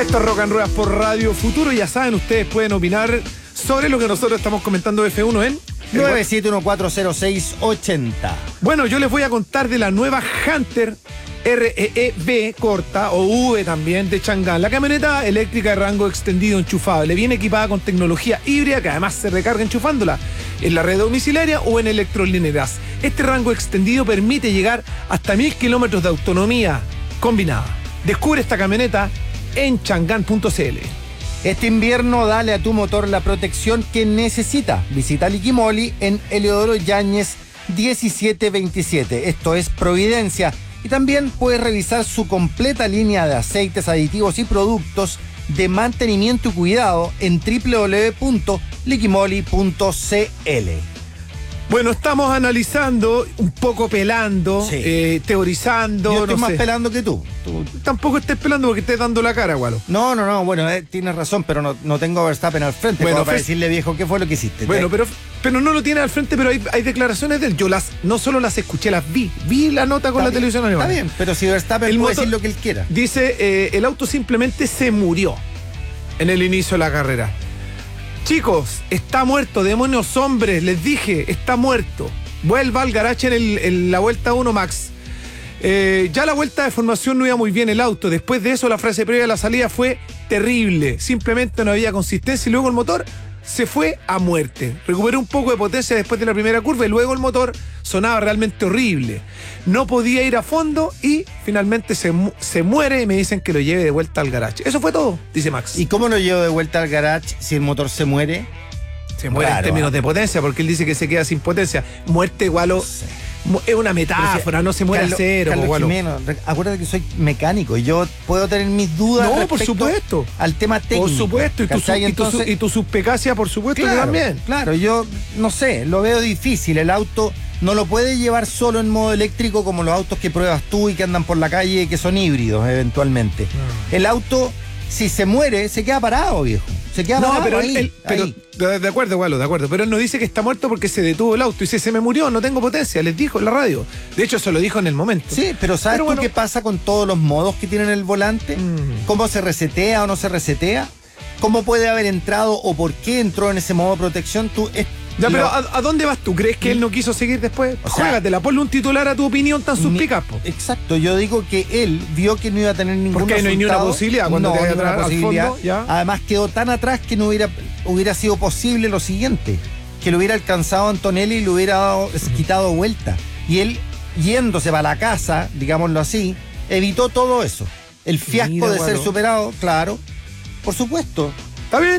Esto es Rock and Ruedas por Radio Futuro. Ya saben, ustedes pueden opinar sobre lo que nosotros estamos comentando de F1 en 971-406-80. Bueno, yo les voy a contar de la nueva Hunter REEV corta o V también de Chang'an. La camioneta eléctrica de rango extendido enchufable. Viene equipada con tecnología híbrida que además se recarga enchufándola en la red domiciliaria o en electrolineras. Este rango extendido permite llegar hasta 1000 kilómetros de autonomía combinada. Descubre esta camioneta en chang'an.cl. Este invierno dale a tu motor la protección que necesita. Visita Liquimoli en Eleodoro Yáñez 1727. Esto es Providencia. Y también puedes revisar su completa línea de aceites, aditivos y productos de mantenimiento y cuidado en www.liquimoli.cl. Bueno, estamos analizando, un poco pelando, teorizando. Yo estoy más pelando que tú. Tampoco estés pelando porque estés dando la cara, Gualo. No, bueno, tienes razón, pero no tengo a Verstappen al frente. Bueno, para decirle, viejo, ¿qué fue lo que hiciste? Bueno, pero no lo tienes al frente, pero hay declaraciones de él. Yo no solo las escuché, las vi. Vi la nota con la televisión alemana. Está bien, pero si Verstappen puede decir lo que él quiera. Dice, el auto simplemente se murió en el inicio de la carrera. Chicos, está muerto, demonios hombres, les dije, está muerto. Vuelva al garage en la vuelta 1, Max. Ya la vuelta de formación no iba muy bien el auto. Después de eso, la frase previa a la salida fue terrible. Simplemente no había consistencia y luego el motor se fue a muerte. Recuperó un poco de potencia después de la primera curva y luego el motor sonaba realmente horrible. No podía ir a fondo y finalmente se muere y me dicen que lo lleve de vuelta al garage. Eso fue todo, dice Max. ¿Y cómo lo llevo de vuelta al garage si el motor se muere? Se muere en términos de potencia, porque él dice que se queda sin potencia. Muerte, Gualo, no sé. Es una metáfora, no se muere a cero. Carlos Jimeno, acuérdate que soy mecánico y yo puedo tener mis dudas. No, por supuesto. Al tema técnico. Por supuesto, y tu suspicacia, por supuesto, claro, que también. Claro, yo no sé, lo veo difícil. El auto no lo puede llevar solo en modo eléctrico como los autos que pruebas tú y que andan por la calle, que son híbridos eventualmente. El auto, si se muere, se queda parado, viejo. Se queda parado. Pero ahí. De acuerdo, Gualo, de acuerdo. Pero él no dice que está muerto porque se detuvo el auto. Dice, se me murió, no tengo potencia. Les dijo en la radio. De hecho, se lo dijo en el momento. Sí, pero ¿sabes tú qué pasa con todos los modos que tienen el volante? ¿Cómo se resetea o no se resetea? ¿Cómo puede haber entrado o por qué entró en ese modo de protección? Pero ¿a dónde vas tú? ¿Crees que él no quiso seguir después? Juégatela, ponle un titular a tu opinión tan suspicaz. Exacto, yo digo que él vio que no iba a tener ningún porque resultado. no hay ni una posibilidad cuando te atrás al fondo. ¿Ya? Además quedó tan atrás que no hubiera sido posible lo siguiente, que lo hubiera alcanzado Antonelli y le hubiera quitado vuelta. Y él, yéndose para la casa, digámoslo así, evitó todo eso. El fiasco de ser superado, claro, por supuesto. Está bien.